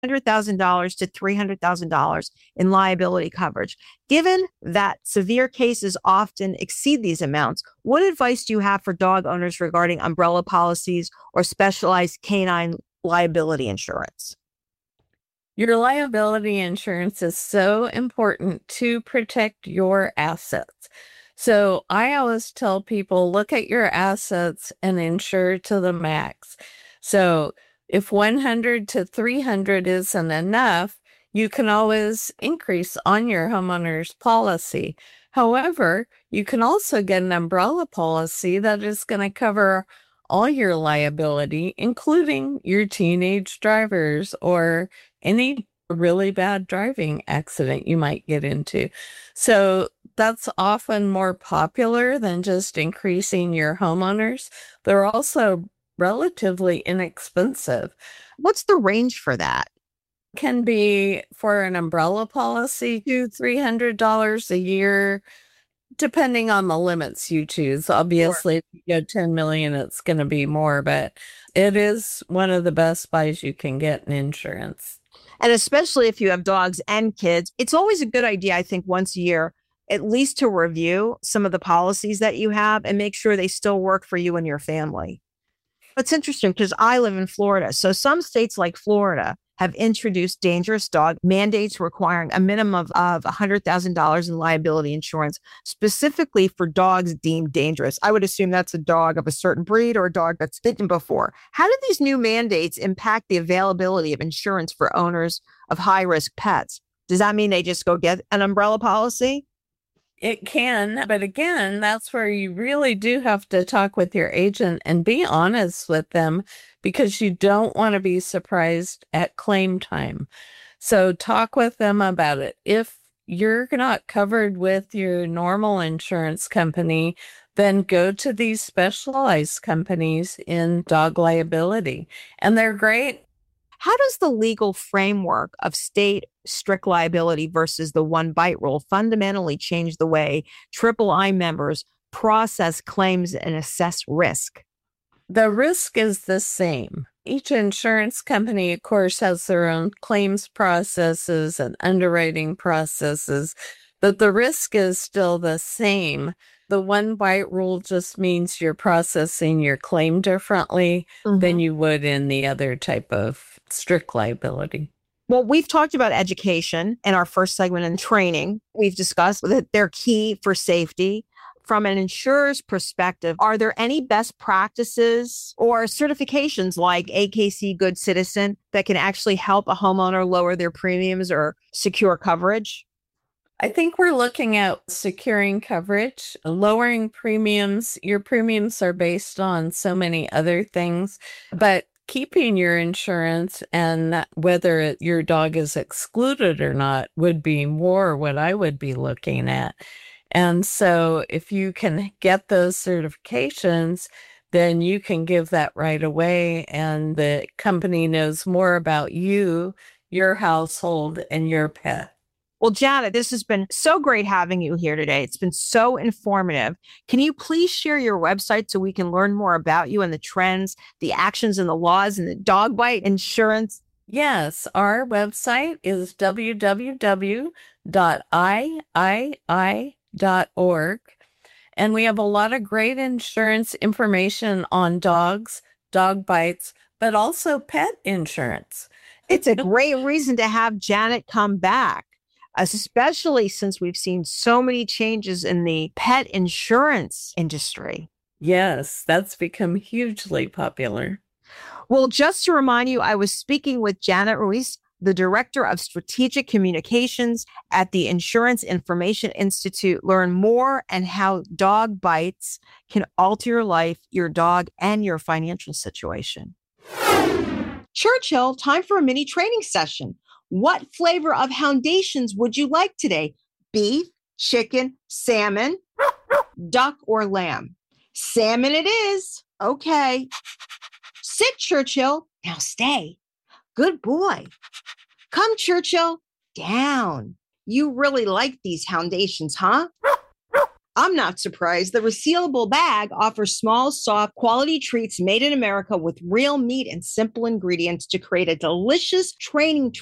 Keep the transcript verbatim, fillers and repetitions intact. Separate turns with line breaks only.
one hundred thousand dollars to three hundred thousand dollars in liability coverage. Given that severe cases often exceed these amounts, what advice do you have for dog owners regarding umbrella policies or specialized canine liability insurance?
Your liability insurance is so important to protect your assets. So I always tell people, look at your assets and insure to the max. So if one hundred to three hundred isn't enough, you can always increase on your homeowner's policy. However, you can also get an umbrella policy that is going to cover all your liability, including your teenage drivers or any really bad driving accident you might get into. So that's often more popular than just increasing your homeowners. They're also relatively inexpensive.
What's the range for that?
Can be for an umbrella policy, two, three hundred dollars a year, depending on the limits you choose. Obviously, sure. If you go ten million, it's going to be more, but it is one of the best buys you can get in insurance.
And especially if you have dogs and kids, it's always a good idea, I think, once a year, at least to review some of the policies that you have and make sure they still work for you and your family. It's interesting because I live in Florida. So some states like Florida have introduced dangerous dog mandates requiring a minimum of one hundred thousand dollars in liability insurance, specifically for dogs deemed dangerous. I would assume that's a dog of a certain breed or a dog that's bitten before. How do these new mandates impact the availability of insurance for owners of high-risk pets? Does that mean they just go get an umbrella policy?
It can, but again, that's where you really do have to talk with your agent and be honest with them, because you don't want to be surprised at claim time. So talk with them about it. If you're not covered with your normal insurance company, then go to these specialized companies in dog liability, and they're great.
How does the legal framework of state strict liability versus the one bite rule fundamentally change the way Triple I members process claims and assess risk?
The risk is the same. Each insurance company, of course, has their own claims processes and underwriting processes, but the risk is still the same. The one bite rule just means you're processing your claim differently mm-hmm. than you would in the other type of strict liability.
Well, we've talked about education in our first segment and training. We've discussed that they're key for safety. From an insurer's perspective, are there any best practices or certifications like A K C Good Citizen that can actually help a homeowner lower their premiums or secure coverage?
I think we're looking at securing coverage, lowering premiums. Your premiums are based on so many other things, but keeping your insurance and whether it, your dog is excluded or not would be more what I would be looking at. And so if you can get those certifications, then you can give that right away, and the company knows more about you, your household, and your pet.
Well, Janet, this has been so great having you here today. It's been so informative. Can you please share your website so we can learn more about you and the trends, the actions and the laws and the dog bite insurance?
Yes, our website is w w w dot i i i dot org. And we have a lot of great insurance information on dogs, dog bites, but also pet insurance.
It's a great reason to have Janet come back, especially since we've seen so many changes in the pet insurance industry.
Yes, that's become hugely popular.
Well, just to remind you, I was speaking with Janet Ruiz, the Director of Strategic Communications at the Insurance Information Institute. Learn more and how dog bites can alter your life, your dog, and your financial situation. Churchill, time for a mini training session. What flavor of foundations would you like today? Beef, chicken, salmon, duck, or lamb? Salmon it is. Okay. Sit, Churchill. Now stay. Good boy. Come, Churchill. Down. You really like these foundations, huh? I'm not surprised. The resealable bag offers small, soft, quality treats made in America with real meat and simple ingredients to create a delicious training